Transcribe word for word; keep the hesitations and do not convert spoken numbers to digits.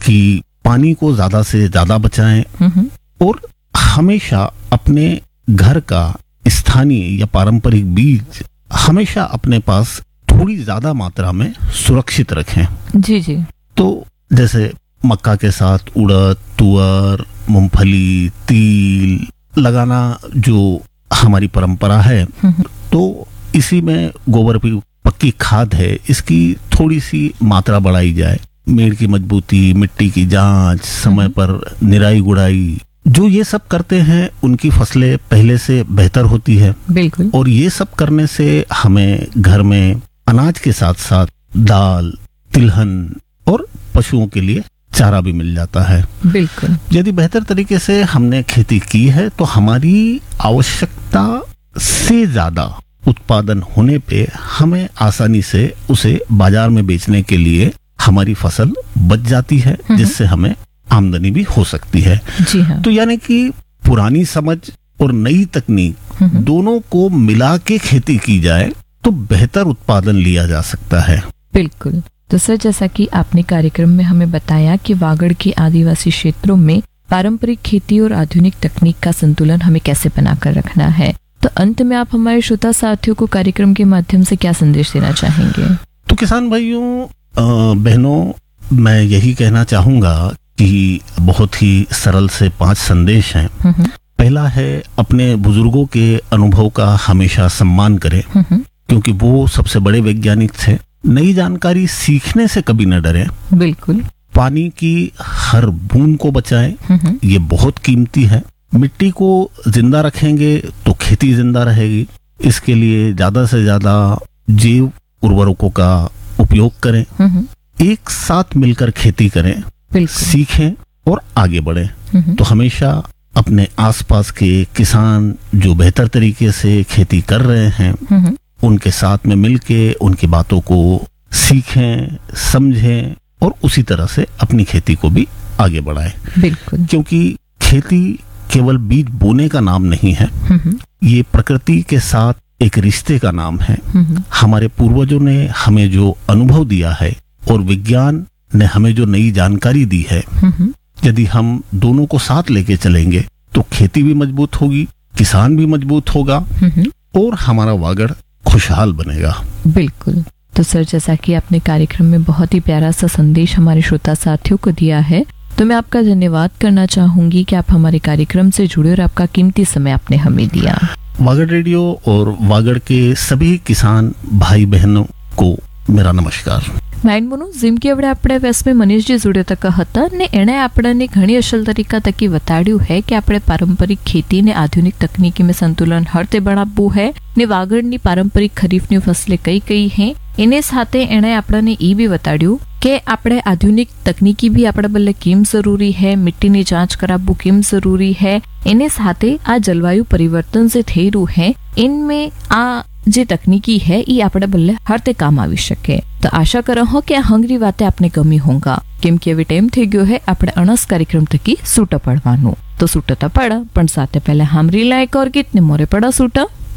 कि पानी को ज्यादा से ज्यादा बचाएं और हमेशा अपने घर का स्थानीय या पारंपरिक बीज हमेशा अपने पास थोड़ी ज्यादा मात्रा में सुरक्षित रखें। जी जी। तो जैसे मक्का के साथ उड़द, तुअर, मूंगफली, तिल लगाना जो हमारी परंपरा है, तो इसी में गोबर की पक्की खाद है, इसकी थोड़ी सी मात्रा बढ़ाई जाए। मेड़ की मजबूती, मिट्टी की जांच, समय पर निराई गुड़ाई, जो ये सब करते हैं उनकी फसलें पहले से बेहतर होती है। बिल्कुल। और ये सब करने से हमें घर में अनाज के साथ साथ दाल, तिलहन और पशुओं के लिए चारा भी मिल जाता है। बिल्कुल। यदि बेहतर तरीके से हमने खेती की है तो हमारी आवश्यकता से ज्यादा उत्पादन होने पे हमें आसानी से उसे बाजार में बेचने के लिए हमारी फसल बच जाती है, जिससे हमें आमदनी भी हो सकती है। जी हाँ। तो यानी कि पुरानी समझ और नई तकनीक दोनों को मिला के खेती की जाए तो बेहतर उत्पादन लिया जा सकता है। बिल्कुल। तो सर, जैसा कि आपने कार्यक्रम में हमें बताया कि वागड़ के आदिवासी क्षेत्रों में पारंपरिक खेती और आधुनिक तकनीक का संतुलन हमें कैसे बनाकर रखना है, तो अंत में आप हमारे श्रोता साथियों को कार्यक्रम के माध्यम से क्या संदेश देना चाहेंगे? तो किसान भाइयों बहनों, मैं यही कहना चाहूंगा कि बहुत ही सरल से पांच संदेश हैं। पहला है, अपने बुजुर्गों के अनुभव का हमेशा सम्मान करें, क्योंकि वो सबसे बड़े वैज्ञानिक थे। नई जानकारी सीखने से कभी न डरें। बिल्कुल। पानी की हर बूंद को बचाएं, ये बहुत कीमती है। मिट्टी को जिंदा रखेंगे तो खेती जिंदा रहेगी। इसके लिए ज्यादा से ज्यादा जैव उर्वरकों का उपयोग करें। एक साथ मिलकर खेती करें, सीखें और आगे बढ़ें। तो हमेशा अपने आसपास के किसान जो बेहतर तरीके से खेती कर रहे हैं उनके साथ में मिलके उनकी बातों को सीखें, समझें और उसी तरह से अपनी खेती को भी आगे बढ़ाएं। बिल्कुल। क्योंकि खेती केवल बीज बोने का नाम नहीं है, ये प्रकृति के साथ एक रिश्ते का नाम है। हमारे पूर्वजों ने हमें जो अनुभव दिया है और विज्ञान ने हमें जो नई जानकारी दी है, यदि हम दोनों को साथ लेके चलेंगे तो खेती भी मजबूत होगी, किसान भी मजबूत होगा और हमारा वागड़ खुशहाल बनेगा। बिल्कुल। तो सर, जैसा कि आपने कार्यक्रम में बहुत ही प्यारा सा संदेश हमारे श्रोता साथियों को दिया है, तो मैं आपका धन्यवाद करना चाहूंगी कि आप हमारे कार्यक्रम से जुड़े और आपका कीमती समय आपने हमें दिया। वागड़ रेडियो और वागड़ के सभी किसान भाई बहनों को मेरा नमस्कार। માઇન્ડ મોનું જેમ કે આપણે આપણે વેસમે મનીષજી જોડે તક હતા ને એણે આપણને ઘણી અસલ તરીકા તકી બતાડ્યું है कि આપણે પારંપરિક ખેતી ને આધુનિક તકનીકી में संतुलन હરતે બનાવવું है ને વાગડની પારંપરિક ખરીફની ફસલે કઈ કઈ है। એને સાથે એણે આપણને એ બી બતાડ્યું કે આપણે આધુનિક તકનીકી भी આપણા બલ્લે કેમ જરૂરી है, મિટ્ટીની જાંચ કરાવવું કેમ જરૂરી है। એને સાથે આ જલવાયુ પરિવર્તન से થઈ રહ્યું है, इनमें आ જે તકનીકી है ये આપણે બલ્લે હરતે કામ આવી શકે। તો આશા કરો હો કે આ હંગરી વાતે આપને ગમી હોંગા, કેમ કે હવે ટાઈમ થઈ ગયો है આપણે અણસ કાર્યક્રમ થકી સૂટા પડવાનું। તો સૂટા તો પડા, પણ સાથે પહેલા હામરી લાયક ઓર ગીત ને મોરે પડા સૂટા।